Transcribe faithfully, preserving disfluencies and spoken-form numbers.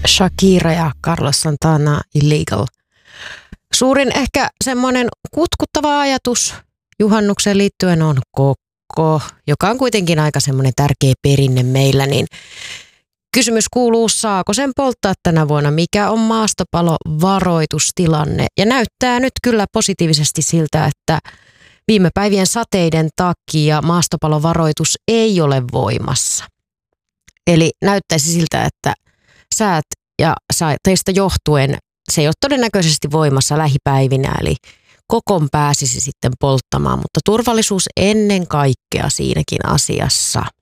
Shakira ja Carlos Santana, Illegal. Suurin ehkä semmoinen kutkuttava ajatus juhannukseen liittyen on kokko, joka on kuitenkin aika semmoinen tärkeä perinne meillä, niin kysymys kuuluu, saako sen polttaa tänä vuonna, mikä on maastopalovaroitustilanne? Ja näyttää nyt kyllä positiivisesti siltä, että viime päivien sateiden takia maastopalovaroitus ei ole voimassa. Eli näyttäisi siltä, että säät ja sateista johtuen se ei ole todennäköisesti voimassa lähipäivinä, eli kokon pääsisi sitten polttamaan, mutta turvallisuus ennen kaikkea siinäkin asiassa.